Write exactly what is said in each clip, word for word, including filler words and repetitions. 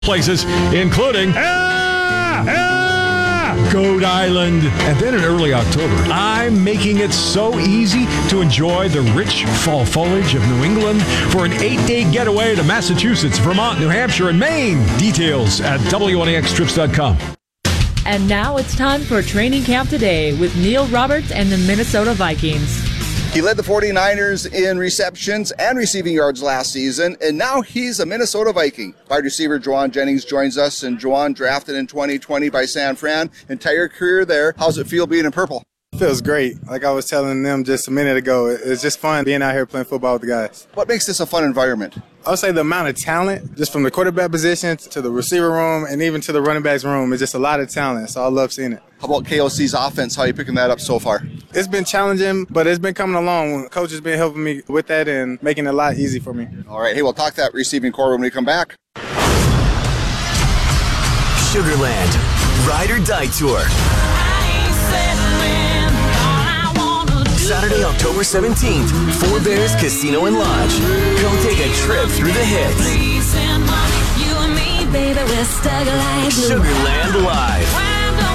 places, including ah, ah, Goat Island. And then in early October, I'm making it so easy to enjoy the rich fall foliage of New England for an eight-day getaway to Massachusetts, Vermont, New Hampshire, and Maine. Details at W N A X trips dot com. And now it's time for Training Camp Today with Neil Roberts and the Minnesota Vikings. He led the forty-niners in receptions and receiving yards last season, and now he's a Minnesota Viking. Wide receiver Jauan Jennings joins us, and Jauan, drafted in twenty twenty by San Fran, entire career there. How's it feel being in purple? Feels great. Like I was telling them just a minute ago, it's just fun being out here playing football with the guys. What makes this a fun environment? I would say the amount of talent, just from the quarterback position to the receiver room and even to the running backs room, is just a lot of talent, so I love seeing it. How about K O C's offense? How are you picking that up so far? It's been challenging, but it's been coming along. Coach has been helping me with that and making it a lot easy for me. All right, hey, we'll talk that receiving core when we come back. Sugarland Ride or Die Tour. Saturday, October seventeenth, Four Bears Casino and Lodge. Come take a trip through the hits. Sugarland Live.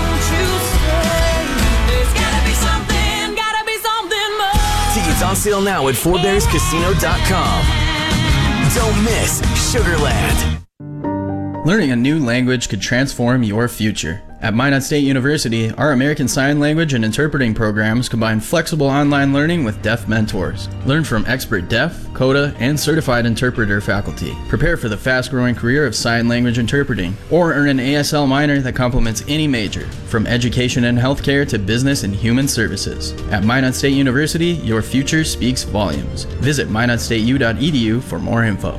Tickets on sale now at four bears casino dot com. Don't miss Sugarland. Learning a new language could transform your future. At Minot State University, our American Sign Language and Interpreting programs combine flexible online learning with deaf mentors. Learn from expert deaf, CODA, and certified interpreter faculty. Prepare for the fast-growing career of sign language interpreting, or earn an A S L minor that complements any major, from education and healthcare to business and human services. At Minot State University, your future speaks volumes. Visit minot state u dot e d u for more info.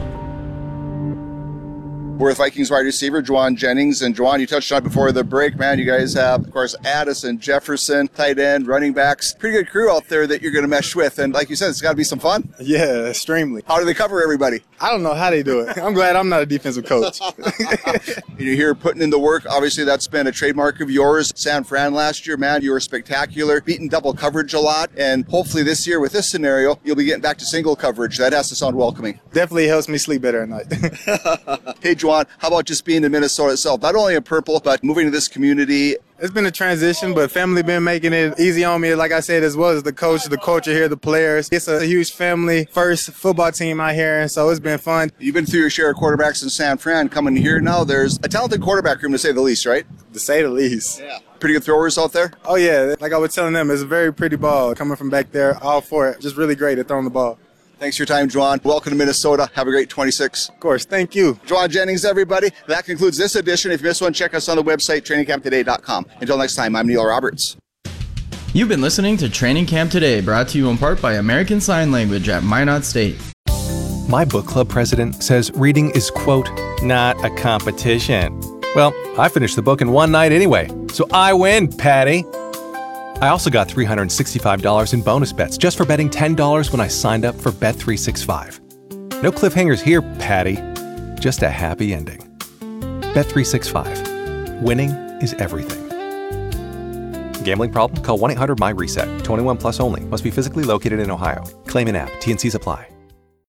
We're with Vikings wide receiver Jauan Jennings. And Jauan, you touched on it before the break, man. You guys have, of course, Addison, Jefferson, tight end, running backs. Pretty good crew out there that you're going to mesh with. And like you said, it's got to be some fun. Yeah, extremely. How do they cover everybody? I don't know how they do it. I'm glad I'm not a defensive coach. You're here putting in the work. Obviously, that's been a trademark of yours. San Fran last year, man, you were spectacular, beating double coverage a lot. And hopefully this year with this scenario, you'll be getting back to single coverage. That has to sound welcoming. Definitely helps me sleep better at night. Hey, Jauan, how about just being in Minnesota itself? Not only in purple, but moving to this community. It's been a transition, but family been making it easy on me, like I said, as well as the coach, the culture here, the players. It's a huge family first football team out here, and so it's been fun. You've been through your share of quarterbacks in San Fran. Coming here now, there's a talented quarterback room, to say the least, right? To say the least. Yeah. Pretty good throwers out there? Oh, yeah. Like I was telling them, it's a very pretty ball coming from back there, all for it. Just really great at throwing the ball. Thanks for your time, Jauan. Welcome to Minnesota. Have a great twenty-six. Of course. Thank you. Jauan Jennings, everybody. That concludes this edition. If you missed one, check us on the website, training camp today dot com. Until next time, I'm Neil Roberts. You've been listening to Training Camp Today, brought to you in part by American Sign Language at Minot State. My book club president says reading is, quote, not a competition. Well, I finished the book in one night anyway, so I win, Patty. I also got three hundred sixty-five dollars in bonus bets just for betting ten dollars when I signed up for Bet three sixty-five. No cliffhangers here, Patty. Just a happy ending. Bet three sixty-five. Winning is everything. Gambling problem? Call one eight hundred M Y RESET. twenty-one plus only. Must be physically located in Ohio. Claim in app. T and Cs apply.